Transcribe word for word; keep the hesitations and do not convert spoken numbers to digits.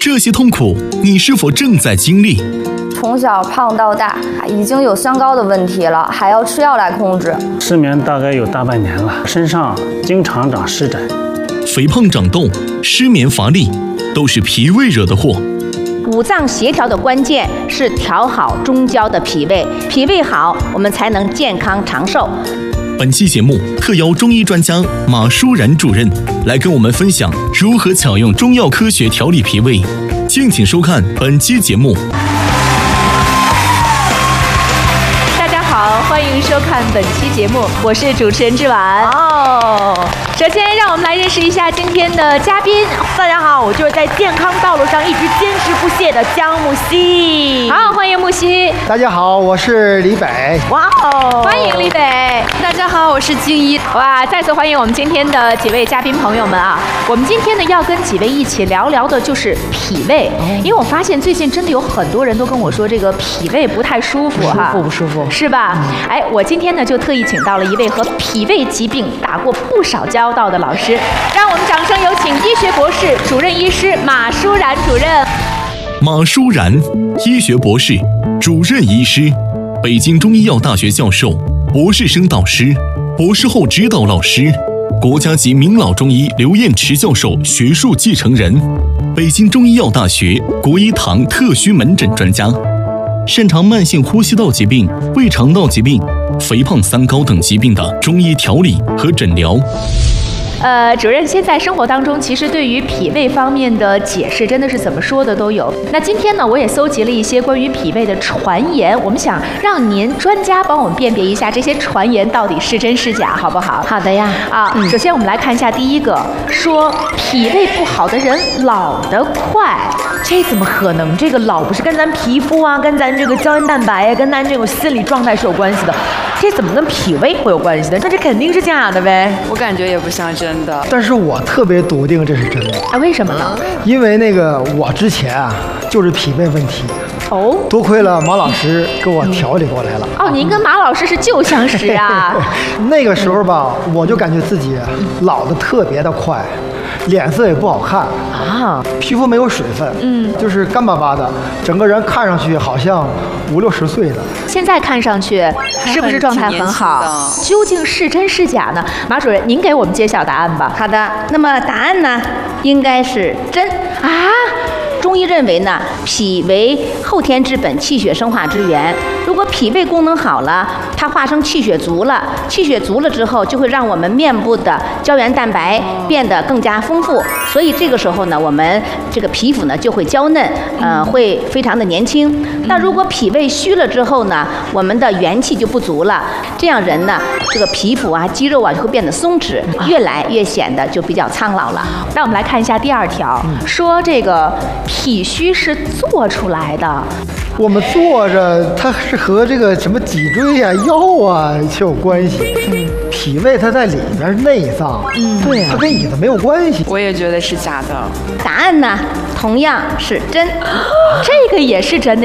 这些痛苦，你是否正在经历？ 从小胖到大，已经有三高的问题了，还要吃药来控制。 失眠大概有大半年了，身上经常长湿疹。 肥胖长痘、失眠乏力，都是脾胃惹的祸。 五脏协调的关键是调好中焦的脾胃，脾胃好，我们才能健康长寿。 本期节目特邀中医专家马舒然主任来跟我们分享如何巧用中药科学调理脾胃，敬请收看本期节目。 大家好，欢迎收看本期节目，我是主持人志婉。哦，首先让我们来认识一下今天的嘉宾。 大家好，我就是在健康道路上一直坚持不懈的江木希。 好，欢迎木希。 大家好，我是李北。 哇哦， 欢迎李北。 大家好，我是静一。 哇，再次欢迎我们今天的几位嘉宾朋友们啊！我们今天呢要跟几位一起聊聊的就是脾胃，因为我发现最近真的有很多人都跟我说这个脾胃不太舒服哈， 不舒服， 是吧？嗯、哎，我今天呢就特意请到了一位和脾胃疾病打过不少交道的老师，让我们掌声有请医学博士、主任医师马舒然主任。 马舒然，医学博士、主任医师，北京中医药大学教授、博士生导师、博士后指导老师，国家级名老中医刘彦池教授学术继承人，北京中医药大学国医堂特需门诊专家，擅长慢性呼吸道疾病、胃肠道疾病、肥胖三高等疾病的中医调理和诊疗。 呃，主任，现在生活当中其实对于脾胃方面的解释真的是怎么说的都有。那今天呢，我也搜集了一些关于脾胃的传言，我们想让您专家帮我们辨别一下这些传言到底是真是假，好不好？ 好的呀。 啊，嗯、首先我们来看一下第一个，说脾胃不好的人老得快， 这怎么可能？这个老不是跟咱皮肤啊，跟咱这个胶原蛋白啊，跟咱这种心理状态是有关系的，这怎么跟脾胃会有关系的？那这肯定是假的呗。 我感觉也不像真的。 但是我特别笃定这是真的啊！为什么呢？ 因为那个我之前啊就是脾胃问题哦， 多亏了马老师给我调理过来了。 哦，您跟马老师是旧相识啊？ 那个时候吧，我就感觉自己老得特别的快。脸色也不好看啊，皮肤没有水分，嗯，就是干巴巴的，整个人看上去好像五六十岁的。 现在看上去是不是状态很好？究竟是真是假呢？马主任，您给我们揭晓答案吧。 好的，那么答案呢，应该是真啊。 中医认为呢，脾为后天之本，气血生化之源。如果脾胃功能好了，它化生气血足了，气血足了之后，就会让我们面部的胶原蛋白变得更加丰富。所以这个时候呢，我们这个皮肤呢就会娇嫩，呃，会非常的年轻。那如果脾胃虚了之后呢，我们的元气就不足了，这样人呢，这个皮肤啊、肌肉啊就会变得松弛，越来越显得就比较苍老了。 那我们来看一下第二条，说这个脾虚是做出来的。 我们坐着，它是和这个什么脊椎呀、啊、腰啊是有关系。嗯，脾胃它在里边内脏，嗯，对啊，它跟椅子没有关系。 我也觉得是假的。 答案呢，同样是真。 这个也是真的。